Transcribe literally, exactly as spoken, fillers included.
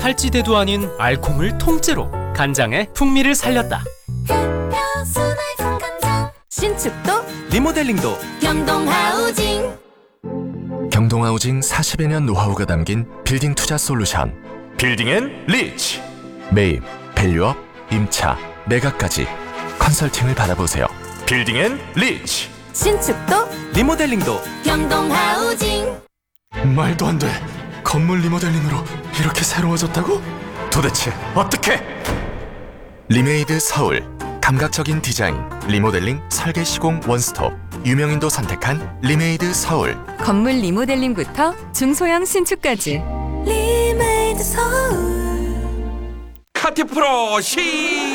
탈지대도 아닌 알콩을 통째로 간장에 풍미를 살렸다. 신축도 리모델링도 경동하우징. 경동하우징 사십여 년 노하우가 담긴 빌딩 투자 솔루션 빌딩앤 리치. 매입, 밸류업, 임차, 매각까지 컨설팅을 받아보세요. 빌딩앤 리치. 신축도 리모델링도 경동하우징. 말도 안 돼. 건물 리모델링으로 이렇게 새로워졌다고? 도대체 어떻게? 리메이드 서울. 감각적인 디자인, 리모델링, 설계 시공 원스톱. 유명인도 선택한 리메이드 서울. 건물 리모델링부터 중소형 신축까지. 리메이드 서울. 카티 프로 시